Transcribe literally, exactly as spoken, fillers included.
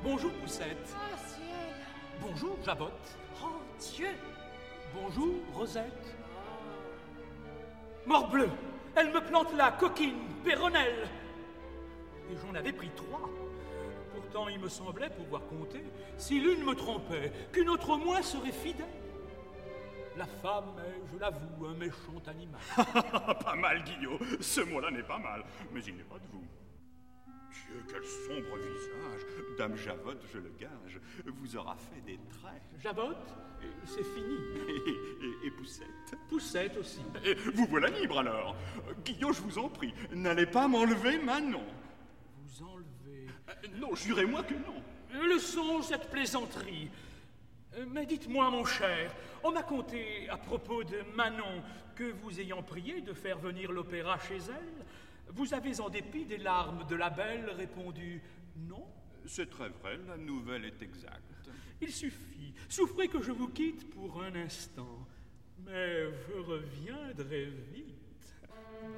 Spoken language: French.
Bonjour, Poussette. Ah, ciel. Bonjour, Jabotte. Oh, Dieu. Bonjour, Rosette. Morbleu, elle me plante là, coquine, péronnelle. Et j'en avais pris trois. Pourtant, il me semblait pouvoir compter, si l'une me trompait, qu'une autre au moins serait fidèle. La femme est, je l'avoue, un méchant animal. Pas mal, Guillot. Ce mot-là n'est pas mal, mais il n'est pas de vous. Dieu, quel sombre visage. Dame Javotte, je le gage, vous aura fait des traits. Jabotte, c'est fini. Et, et, et Poussette. Poussette aussi. Et vous voilà libre alors. Guillot, je vous en prie, n'allez pas m'enlever Manon. Vous enlevez... Euh, non, jurez-moi que non. Le songe, cette plaisanterie. Mais dites-moi, mon cher, on m'a conté à propos de Manon que vous ayant prié de faire venir l'opéra chez elle, vous avez en dépit des larmes de la belle répondu non. C'est très vrai, la nouvelle est exacte. Il suffit, souffrez que je vous quitte pour un instant, mais je reviendrai vite.